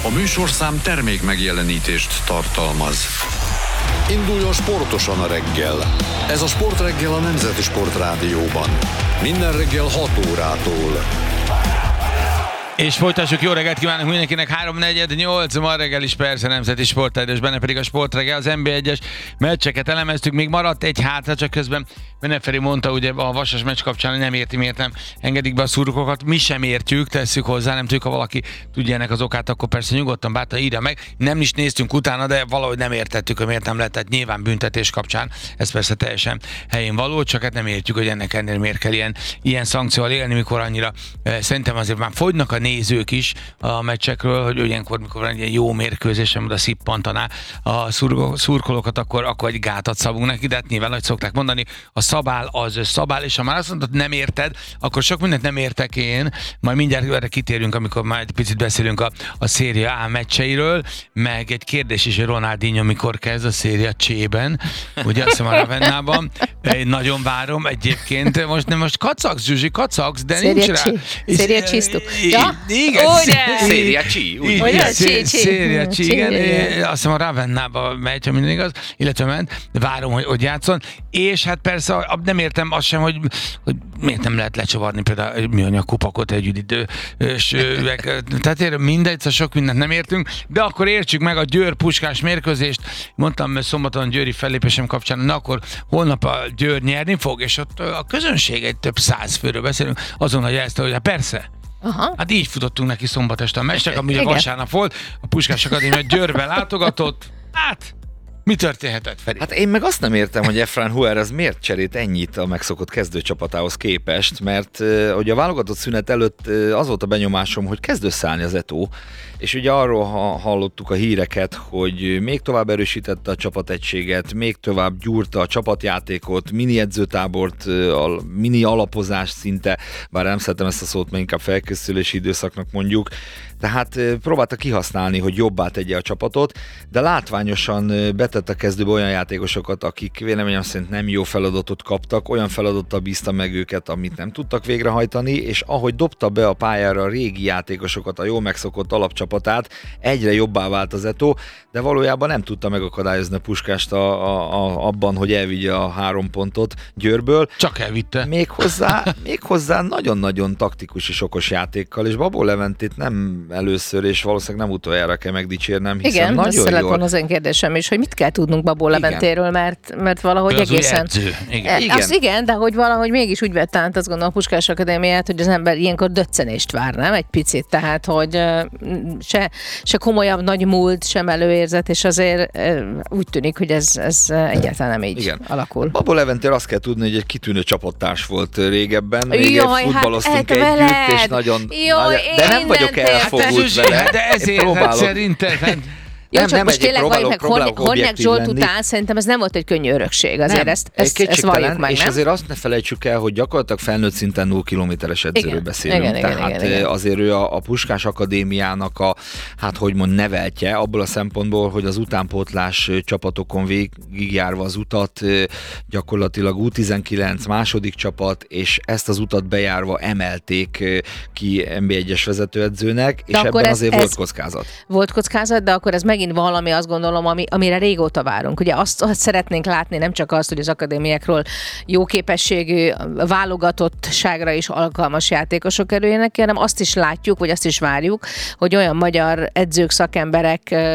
A műsorszám termék megjelenítést tartalmaz. Induljon sportosan a reggel. Ez a Sportreggel a Nemzeti Sportrádióban. Minden reggel 6 órától. És folytassuk, jó reggelt kívánok mindenkinek, 3:48, ma reggel is persze Nemzeti Sportrádió, és benne pedig a Sportreggel, az NB1-es meccseket elemeztük, még maradt egy hátra, csak közben Beneferi mondta ugye a Vasas meccs kapcsán, hogy nem érti, miért nem engedik be a szurkolókat, mi sem értjük, tesszük hozzá, nem tudjuk, ha valaki tudja ennek az okát, akkor persze nyugodtan bátran írja meg, nem is néztünk utána, de valahogy nem értettük, hogy miért nem lett, tehát nyilván büntetés kapcsán, ez persze teljesen helyén való, csak hát nem értjük, hogy ennek ennél miért kell ilyen szankcióval élni, mikor annyira szerintem azért már fogynak a nézők is a meccsekről, hogy ilyenkor, mikor van egy ilyen jó mérkőzés, oda szippantaná a szurkolókat, akkor egy gátat szabunk neki, de hát nyilván, hogy szokták mondani, a szabál az szabál, és ha már azt mondod, nem érted, akkor sok mindent nem értek én, majd mindjárt erre kitérünk, amikor már egy picit beszélünk a Serie A meccseiről, meg egy kérdés is, hogy Ronaldinho mikor kezd a Serie C-ben, ugye azt hiszem a Ravennában, én nagyon várom egyébként, most kacagsz, Zsuzsi, kacagsz, de nincs rá. Serie C-ztuk. Ja? Igen, Serie C. Serie C, igen. Azt hiszem a Ravennában megy, ha minden igaz, illetve ment, várom, hogy játszon, és hát persze nem értem azt sem, hogy miért nem lehet lecsavarni például egy műanyag kupakot egy üdítős üveg. Tehát mindegy, sok mindent nem értünk, de akkor értsük meg a Győr-Puskás mérkőzést. Mondtam szombaton győri fellépésem kapcsán, na akkor holnap a Győr nyerni fog, és ott a közönség egy több 100 főről beszélünk, azon, hogy ezt, hogy persze. Aha. Hát így futottunk neki szombat este a meccsnek, ami ugye vasárnap volt, a Puskás Akadémia Győrbe látogatott. Hát, mi történhetett, Feri? Hát én meg azt nem értem, hogy Efrain Huerez miért cserélt ennyit a megszokott kezdőcsapatához képest, mert ugye a válogatott szünet előtt az volt a benyomásom, hogy kezd összeállni az Eto'o, és ugye arról hallottuk a híreket, hogy még tovább erősítette a csapategységet, még tovább gyúrta a csapatjátékot, mini edzőtábort, a mini alapozást szinte, bár nem szeretem ezt a szót, mert inkább felkészülési időszaknak mondjuk, tehát próbálta kihasználni, hogy jobbá tegye a csapatot, de látványosan betett a kezdőbe olyan játékosokat, akik véleményem szerint nem jó feladatot kaptak, olyan feladattal bízta meg őket, amit nem tudtak végrehajtani, és ahogy dobta be a pályára a régi játékosokat, a jól megszokott alapcsapatát, egyre jobbá vált az Eto'o, de valójában nem tudta megakadályozni a Puskást abban, hogy elvigye a 3 pontot Győrből. Csak elvitte. Méghozzá nagyon-nagyon taktikus és okos játékkal, és Babó Leventét nem először, és valószínűleg nem utoljára kell megdicsérnem, hiszen igen, nagyon jól... Igen, az én kérdésem is, hogy mit kell tudnunk Babó Leventéről, mert valahogy az egészen... Igen. De hogy valahogy mégis úgy vett át, azt gondolom a Puskás Akadémiát, hogy az ember ilyenkor döccenést vár, nem? Egy picit, tehát, hogy se komolyabb nagy múlt, sem előérzet, és azért úgy tűnik, hogy ez egyáltalán nem így alakul. Babó Leventéről azt kell tudni, hogy egy kitűnő csapattárs volt régebben, még futballoztunk együtt, és nagyon... De nem vagyok elfogult vele. De ezért szerinted... Jó, csak most tényleg valljuk meg Hornyák Zsolt után, szerintem ez nem volt egy könnyű örökség, azért ezt valljuk meg, és nem? azért azt ne felejtsük el, hogy gyakorlatilag felnőtt szinten 0 kilométeres edzőről beszélünk. Igen. Azért ő a Puskás Akadémiának neveltje, abból a szempontból, hogy az utánpótlás csapatokon végigjárva az utat, gyakorlatilag U19 második csapat, és ezt az utat bejárva emelték ki NB1-es vezetőedzőnek, és ebben azért volt kockázat. Volt kockázat, de akkor ez megint valami, azt gondolom, amire régóta várunk. Ugye azt szeretnénk látni, nem csak azt, hogy az akadémiákról jó képességű, válogatottságra is alkalmas játékosok kerüljenek, hanem azt is látjuk, vagy azt is várjuk, hogy olyan magyar edzők, szakemberek